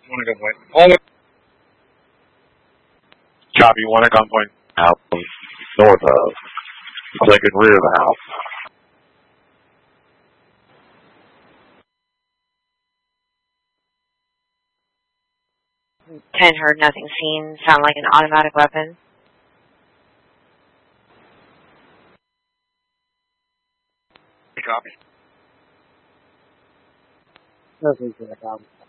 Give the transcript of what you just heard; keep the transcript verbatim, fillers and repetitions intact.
One at gunpoint. Hold it. Copy. One at gunpoint. Out north of. Taking rear of the house. ten heard, nothing seen. Sound like an automatic weapon. Copy. Nothing's in the house.